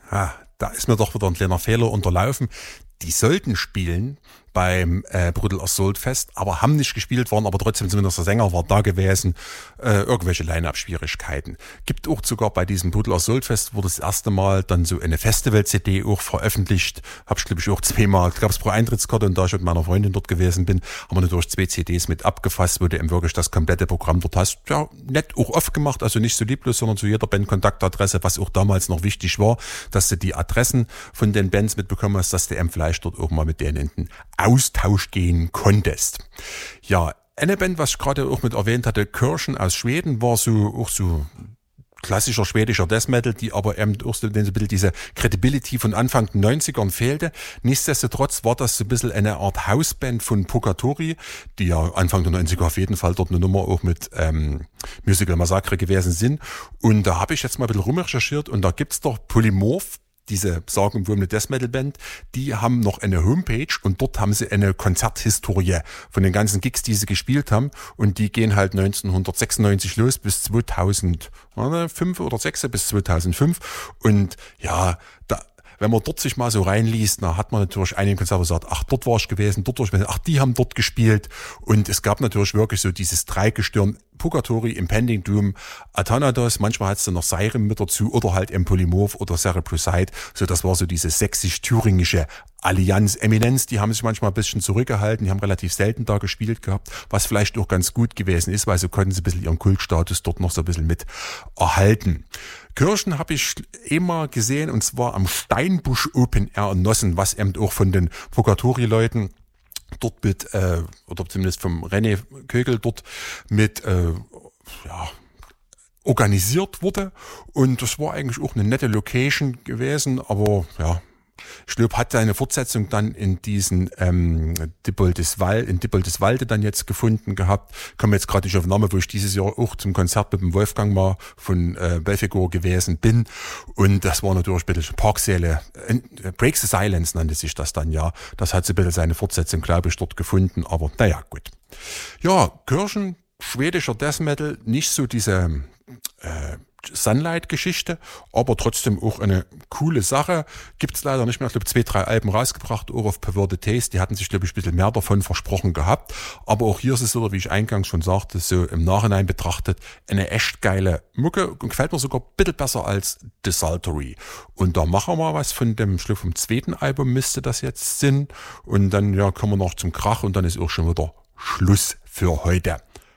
Da ist mir doch wieder ein kleiner Fehler unterlaufen. Die sollten spielen beim Brutal Assault Fest, aber haben nicht gespielt, waren aber trotzdem zumindest der Sänger war da gewesen. Irgendwelche Line-Up-Schwierigkeiten. Gibt auch sogar bei diesem Brutal Assault Fest, wurde das erste Mal dann so eine Festival-CD auch veröffentlicht. Hab ich glaube ich auch zweimal, gab es pro Eintrittskarte und da ich mit meiner Freundin dort gewesen bin, haben wir natürlich 2 CDs mit abgefasst, wo du eben wirklich das komplette Programm dort hast. Ja, nett auch oft gemacht, also nicht so lieblos, sondern zu jeder Band Kontaktadresse, was auch damals noch wichtig war, dass du die Adressen von den Bands mitbekommen hast, dass du eben vielleicht dort auch mal mit denen in den Austausch gehen konntest. Ja, eine Band, was ich gerade auch mit erwähnt hatte, Kirchen aus Schweden, war auch so klassischer schwedischer Death Metal, die aber eben auch so ein bisschen diese Credibility von Anfang der 90ern fehlte. Nichtsdestotrotz war das so ein bisschen eine Art Hausband von Purgatory, die ja Anfang der 90er auf jeden Fall dort eine Nummer auch mit Musical Massacre gewesen sind. Und da habe ich jetzt mal ein bisschen rumrecherchiert und da gibt's doch Polymorph, diese sagenumwobene Death Metal Band, die haben noch eine Homepage und dort haben sie eine Konzerthistorie von den ganzen Gigs, die sie gespielt haben und die gehen halt 1996 los bis 2005 oder 6 bis 2005 und ja, wenn man dort sich mal so reinliest, da hat man natürlich einige Konzerte gesagt, ach, dort war ich gewesen, ach, die haben dort gespielt. Und es gab natürlich wirklich so dieses Dreigestirn, Purgatory, Impending Doom, Athanatos, manchmal hat es dann noch Siren mit dazu oder halt Polymorph oder Cerebroside. So, das war so diese sächsisch-thüringische Allianz. Eminenz, die haben sich manchmal ein bisschen zurückgehalten, die haben relativ selten da gespielt gehabt, was vielleicht auch ganz gut gewesen ist, weil so konnten sie ein bisschen ihren Kultstatus dort noch so ein bisschen mit erhalten. Kirchen habe ich immer gesehen und zwar am Steinbusch Open Air in Nossen, was eben auch von den Purgatory-Leuten dort mit, oder zumindest vom René Kögel dort mit, organisiert wurde. Und das war eigentlich auch eine nette Location gewesen, aber ja, ich glaube, hat seine Fortsetzung dann in diesen Dippoldiswalde dann jetzt gefunden gehabt. Komme jetzt gerade nicht auf den Namen, wo ich dieses Jahr auch zum Konzert mit dem Wolfgang mal von Belfigur gewesen bin. Und das war natürlich ein bisschen Parksäle. Break the Silence nannte sich das dann, ja. Das hat so ein bisschen seine Fortsetzung, glaube ich, dort gefunden. Aber naja, gut. Ja, Kirchen, schwedischer Death Metal, nicht so diese Sunlight-Geschichte, aber trotzdem auch eine coole Sache. Gibt's leider nicht mehr. Ich glaube, 2, 3 Alben rausgebracht, auch auf Perverted Taste. Die hatten sich, glaube ich, ein bisschen mehr davon versprochen gehabt. Aber auch hier ist es so, wie ich eingangs schon sagte, so im Nachhinein betrachtet, eine echt geile Mucke und gefällt mir sogar ein bisschen besser als Desultory. Und da machen wir mal was von dem, ich glaube, vom 2. Album müsste das jetzt sein. Und dann, ja, kommen wir noch zum Krach und dann ist auch schon wieder Schluss für heute.